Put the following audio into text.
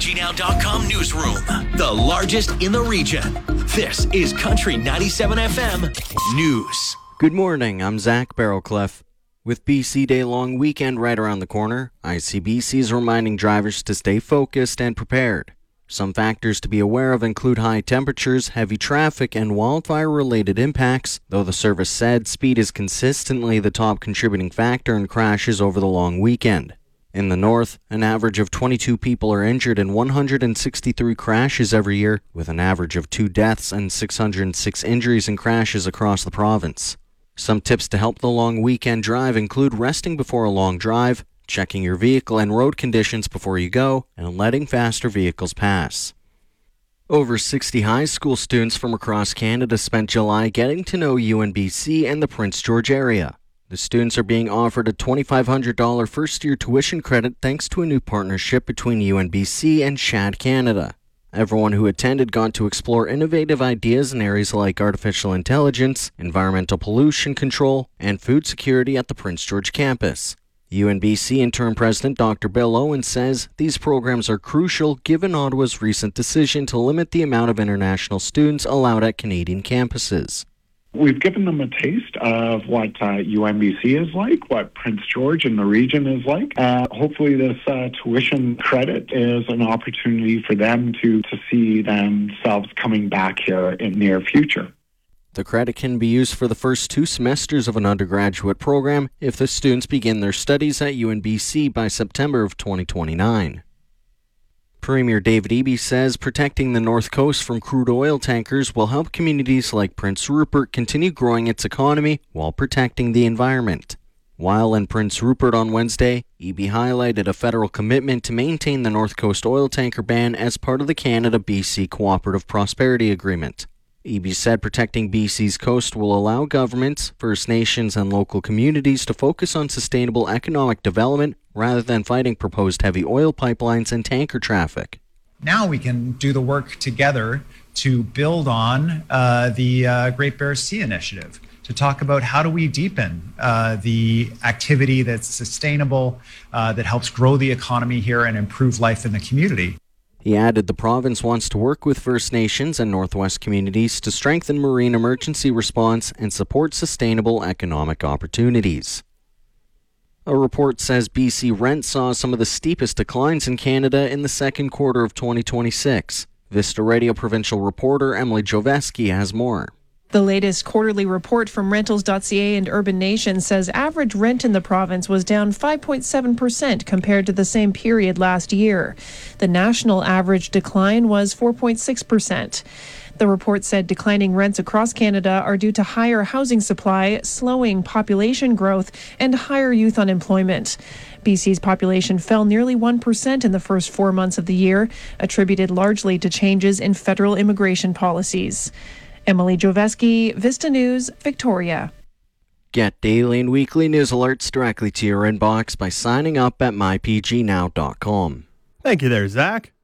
mypgnow.com newsroom, the largest in the region. This is Country 97 FM News. Good morning, I'm Zach Barrowcliff. With BC Day long weekend right around the corner, ICBC is reminding drivers to stay focused and prepared. Some factors to be aware of include high temperatures, heavy traffic, and wildfire-related impacts, though the service said speed is consistently the top contributing factor in crashes over the long weekend. In the north, an average of 22 people are injured in 163 crashes every year, with an average of 2 deaths and 606 injuries in crashes across the province. Some tips to help the long weekend drive include resting before a long drive, checking your vehicle and road conditions before you go, and letting faster vehicles pass. Over 60 high school students from across Canada spent July getting to know UNBC and the Prince George area. The students are being offered a $2,500 first-year tuition credit thanks to a new partnership between UNBC and Shad Canada. Everyone who attended got to explore innovative ideas in areas like artificial intelligence, environmental pollution control, and food security at the Prince George campus. UNBC interim president Dr. Bill Owen says these programs are crucial given Ottawa's recent decision to limit the amount of international students allowed at Canadian campuses. We've given them a taste of what UNBC is like, what Prince George and the region is like. Hopefully this tuition credit is an opportunity for them to see themselves coming back here in the near future. The credit can be used for the first 2 semesters of an undergraduate program if the students begin their studies at UNBC by September of 2029. Premier David Eby says protecting the North Coast from crude oil tankers will help communities like Prince Rupert continue growing its economy while protecting the environment. While in Prince Rupert on Wednesday, Eby highlighted a federal commitment to maintain the North Coast oil tanker ban as part of the Canada-BC Cooperative Prosperity Agreement. Eby said protecting BC's coast will allow governments, First Nations, and local communities to focus on sustainable economic development rather than fighting proposed heavy oil pipelines and tanker traffic. Now we can do the work together to build on the Great Bear Sea Initiative, to talk about how do we deepen the activity that's sustainable, that helps grow the economy here and improve life in the community. He added the province wants to work with First Nations and Northwest communities to strengthen marine emergency response and support sustainable economic opportunities. A report says BC rent saw some of the steepest declines in Canada in the second quarter of 2026. Vista Radio provincial reporter Emily Joveski has more. The latest quarterly report from Rentals.ca and Urban Nation says average rent in the province was down 5.7% compared to the same period last year. The national average decline was 4.6%. The report said declining rents across Canada are due to higher housing supply, slowing population growth, and higher youth unemployment. BC's population fell nearly 1% in the first 4 months of the year, attributed largely to changes in federal immigration policies. Emily Joveski, Vista News, Victoria. Get daily and weekly news alerts directly to your inbox by signing up at mypgnow.com. Thank you there, Zach.